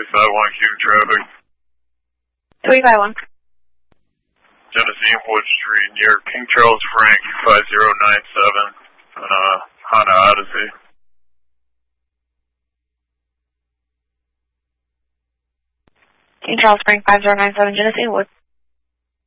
351 Q traffic. 351. Genesee and Wood Street near King Charles Frank 5097, Honda Odyssey. King Charles Frank 5097, Genesee and Wood.